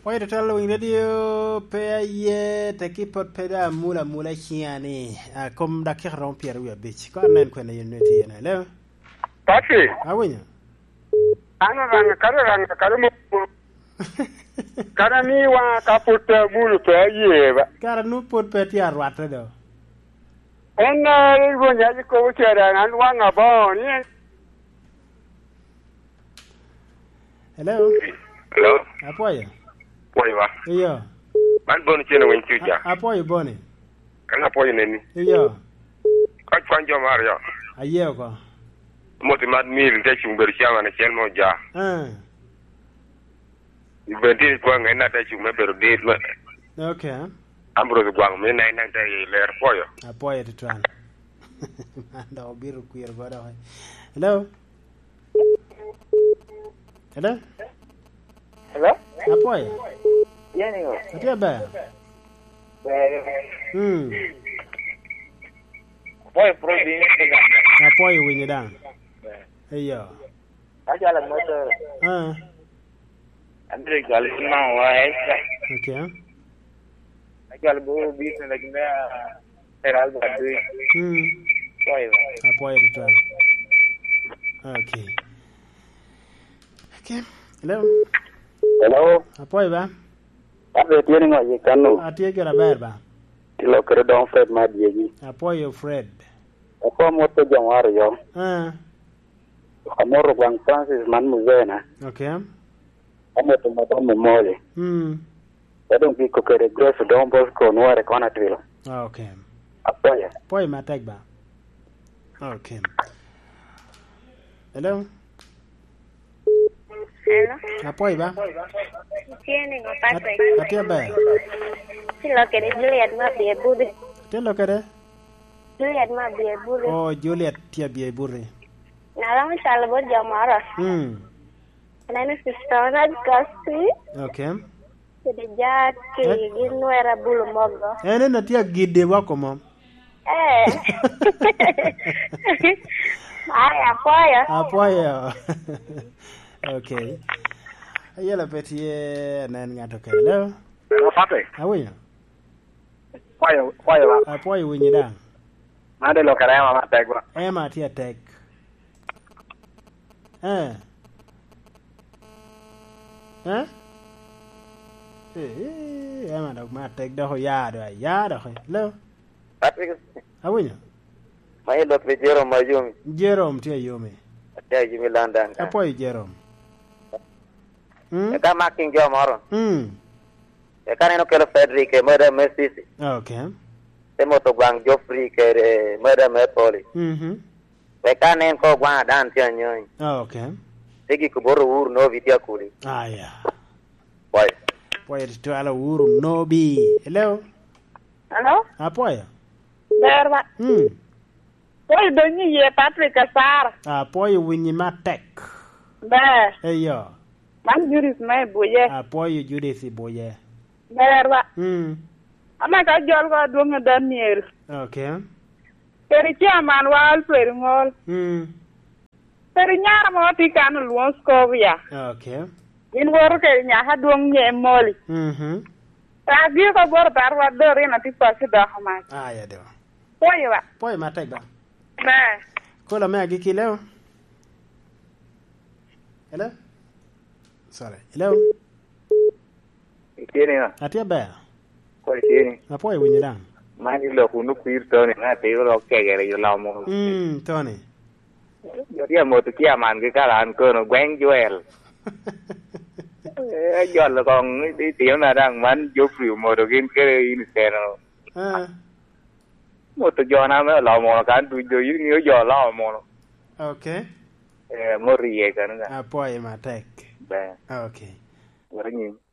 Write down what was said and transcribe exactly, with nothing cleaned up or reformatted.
Why to tell we radio pay ye te keep pot peda mula mula chiani. A come da kiron pier we a bitch. Go on when you know it. Hello. Papi. How are you? Ana ranga kare ranga kare mo. Kare ni wa kaput mulu pe ye ba. Kare nu pot pet ya rata do. Ena go nyaji ko chera an wa ngabo ni. Hello. Hello. Apoya. Poy ba. Iyo. Man bonu chene wen chuja. Apoya boni. Kana poy neni. Iyo. Ka fanjo mario. Aye ko. Moti mad mil te chumber chama na chen mo ja. Ah. Ibenti ko ngena te chume beru dit ma. Okay. Ambro de gwang me nai nang te ler poyo. Apoya to twan. Manda obiru kuir goda. Hello. Hello. Hello? Apoya. Yani ko. Atia ba? Hmm. Boy protein ko. Apoya winyi dan. Iyo. Aja la motor. Ah. Andre gal ma wa esa. Okay. Aja bo bis na gina eral ba dui. Hmm. Boy. Apoya to twan. Okay. Okay. Hello. Hello. Apoya ba? Ave tiene ngo ye kanu. Atia kera ba ba. Tilo kere don Fred Madiegi. Apoya Fred. Ako mo to jamar yo. Ah. Amoro Bang Francis man muzena. Okay. Amo to madam mole. Hmm. Adon ki ko kere grace don bosco nuare kona twilo. Okay. Apoya. Apoya matek ba. Okay. Hello. Hello. Apoya ba? Tiene ngo Patrick. Atia ba? Silo kere Juliet ma bie budi. Telo kere? Juliet ma bie budi. Oh, Juliet tia bie buri. Na lang sala bo jamara. Hmm. Nani sister na kasi. Okay. Jadi jat ki ginu era bulu mogo. Ene na tia gide wako mo. Eh. Ay apoya. Apoya. Okay. Ayala petie nan ngato kere. Hello. Papi. Awiya. Poya poya ba. Apoya winyi dan. Made lo kere ma tegwa. Ema tia tek. Eh. Eh? Eh, ema dog ma tek do ya do ya do. Hello. Patrick. Awiya. Mai lo pe jero ma yumi. Jerome tia yome. Ate yumi landan. Apoya Jerome. Hmm? E ka making jo maro. Hmm. E ka no kelo Frederick e mada Messi. Okay. Te moto gwang Joffrey ke mada me poli. Mhm. E ka nen ko gwang dan tia nyoy. Okay. Tegi ko boro ur no vidia kuli. Ah yeah. Boy. Poya to ala uru nobi. Hello. Hello. Apoya. Berba. Hmm. Boy doni ye Patrick Asar. Apoya winyi matek. Ba. Eyo. Man juris mai boye. Apoya Judith boye. Berba. Hmm. Ama ka jol ko dunga Daniel. Okay. Keri chairman wal per ngol. Hmm. Keri nyara mo ti kan luos ko ya. Okay. In wor keri nya ha dung nye moli. Mhm. Ta gi ko bor tar wa do re na ti pa si da ma. Ah ya do. Poya ba. Poya matek ba. Ba. Kola me agiki leo. Hello. Sorry. Hello. Tiene na. Atia ba. Ko tiene. Apoya winyi dan. Mani lo kunu kuir to ni na te lo ke gere yo la mo. Hmm, Tony. Yo dia mo to kia man ke ka ran ko no gwen joel. Eh yo lo kong ti ti na dang man yo friu mo to gin ke in se no. Ah. Mo to jo na me la mo kan tu jo yu ni yo la mo. Okay. Eh mo rie kan na. Apoya matek. Ba. Okay. Wara ni.